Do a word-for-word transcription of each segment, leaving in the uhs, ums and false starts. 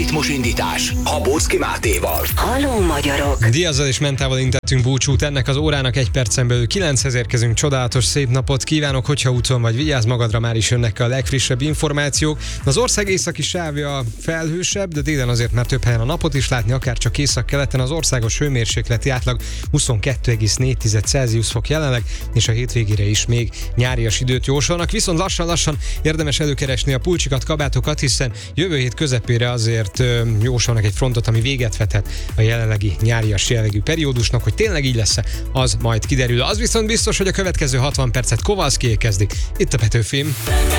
ritmusindítás Habóczki Mátéval. Halló magyarok! Diazzal és Mentával intettünk búcsút, ennek az órának egy percen belül kilenchez érkezünk. Csodálatos szép napot kívánok, hogyha úton vagy, vigyázz magadra, már is jönnek a legfrissebb információk. Az ország északi sávja felhősebb, de délen azért már több helyen a napot is látni, akár csak északkeleten. Az országos hőmérsékleti átlag huszonkettő egész négy Celsius fok jelenleg, és a hétvégére is még nyárias időt jósolnak, viszont lassan-lassan érdemes előkeresni a pulcsikat, kabátokat, hiszen jövő hét közepére azért ö, jósolnak egy frontot, ami véget vethet a jelenlegi nyárias jellegű periódusnak. Hogy tényleg így lesz, az majd kiderül. Az viszont biztos, hogy a következő hatvan percet Kowalski kezdik. Itt a Petőfim.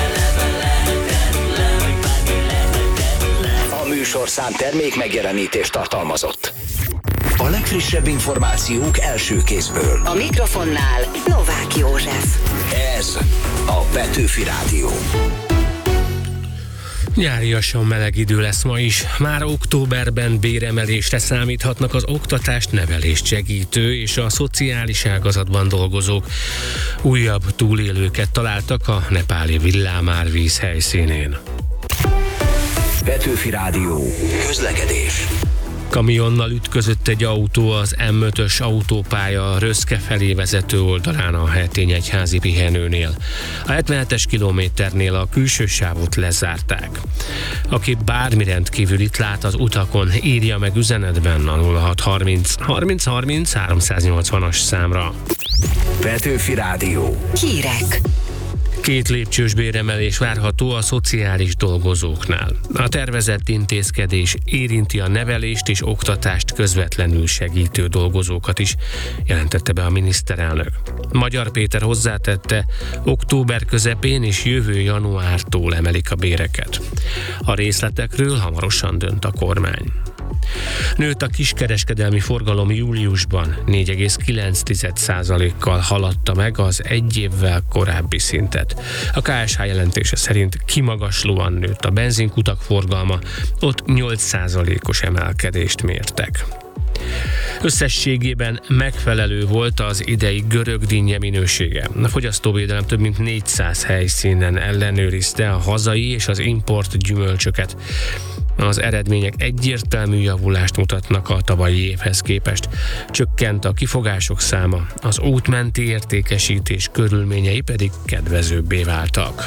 A műsorszám termék megjelenítést tartalmazott. A legfrissebb információk első kézből. A mikrofonnál Novák József. Ez a Petőfi Rádió. Nyáriasan meleg idő lesz ma is. Már októberben béremelésre számíthatnak az oktatást, nevelést segítő és a szociális ágazatban dolgozók. Újabb túlélőket találtak a nepáli villámárvíz helyszínén. Petőfi Rádió. Közlekedés. Kamionnal ütközött egy autó az M ötös autópálya Röszke felé vezető oldalán a Hertény-egyházi pihenőnél. A hetvenhetes kilométernél a külső sávot lezárták. Aki bármi rendkívülit lát az utakon, írja meg üzenetben a nulla hat harminc harminc harminc háromszáznyolcvanas számra. Petőfi Rádió. Hírek. Két lépcsős béremelés várható a szociális dolgozóknál. A tervezett intézkedés érinti a nevelést és oktatást közvetlenül segítő dolgozókat is, jelentette be a miniszterelnök. Magyar Péter hozzátette, október közepén és jövő januártól emelik a béreket. A részletekről hamarosan dönt a kormány. Nőtt a kiskereskedelmi forgalom júliusban, négy egész kilenc százalékkal haladta meg az egy évvel korábbi szintet. A ká es há jelentése szerint kimagaslóan nőtt a benzinkutak forgalma, ott nyolc százalékos emelkedést mértek. Összességében megfelelő volt az idei görög dinnye minősége. A fogyasztóvédelem több mint négyszáz helyszínen ellenőrizte a hazai és az import gyümölcsöket. Az eredmények egyértelmű javulást mutatnak a tavalyi évhez képest. Csökkent a kifogások száma, az útmenti értékesítés körülményei pedig kedvezőbbé váltak.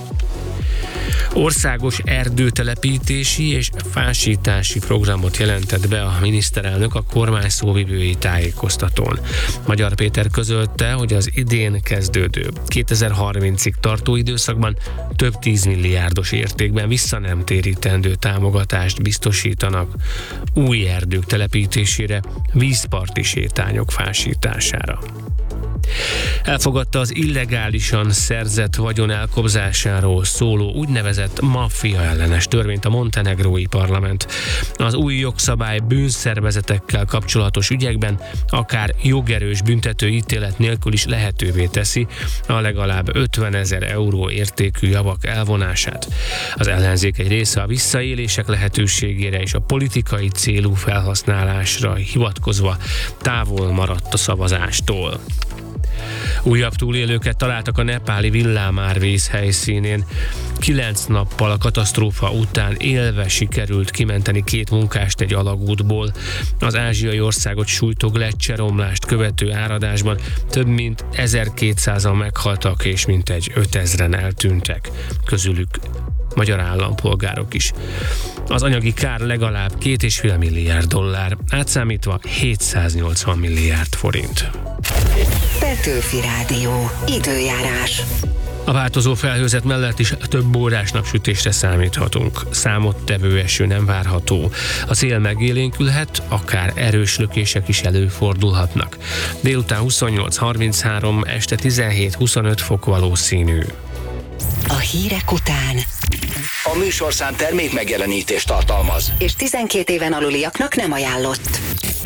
Országos erdőtelepítési és fásítási programot jelentett be a miniszterelnök a kormány szóvivői tájékoztatón. Magyar Péter közölte, hogy az idén kezdődő kétezer-harmincig tartó időszakban több tízmilliárdos értékben visszanemtérítendő támogatást biztosítanak új erdők telepítésére, vízparti sétányok fásítására. Elfogadta az illegálisan szerzett vagyon elkobzásáról szóló úgynevezett maffia ellenes törvényt a montenegrói parlament. Az új jogszabály bűnszervezetekkel kapcsolatos ügyekben akár jogerős büntető ítélet nélkül is lehetővé teszi a legalább ötvenezer euró értékű javak elvonását. Az ellenzék egy része a visszaélések lehetőségére és a politikai célú felhasználásra hivatkozva távol maradt a szavazástól. Újabb túlélőket találtak a nepáli villámárvíz helyszínén. Kilenc nappal a katasztrófa után élve sikerült kimenteni két munkást egy alagútból. Az ázsiai országot sújtó gleccseromlást követő áradásban több mint ezerkétszázan meghaltak és mintegy ötezren eltűntek. Közülük magyar állampolgárok is. Az anyagi kár legalább két és fél milliárd dollár, átszámítva hétszáznyolcvan milliárd forint. Petőfi Rádió. Időjárás. A változó felhőzet mellett is több órás napsütésre számíthatunk. Számottevő eső nem várható. A szél megélénkülhet, akár erős lökések is előfordulhatnak. Délután huszonnyolc harminchárom, este tizenhét huszonöt fok valószínű. A hírek után A műsorszám termék megjelenítést tartalmaz. és tizenkét éven aluliaknak nem ajánlott.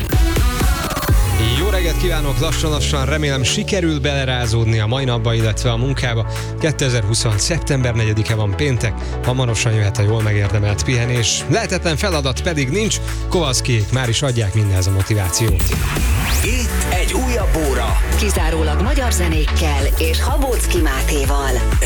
Jó reggelt kívánok, lassan-lassan remélem sikerül belerázódni a mai napba, illetve a munkába. kétezer-húsz. szeptember negyedike van, péntek, hamarosan jöhet a jól megérdemelt pihenés. Lehetetlen feladat pedig nincs, Kowalskiék már is adják mindenhez a motivációt. Itt egy újabb óra. Kizárólag magyar zenékkel és Habóczki Mátéval.